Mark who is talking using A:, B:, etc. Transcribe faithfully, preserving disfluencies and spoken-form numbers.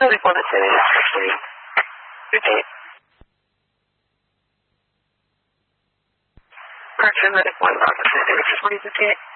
A: Ricordazione della scritta. Repeat. Correction that is one about the sentence. What is it?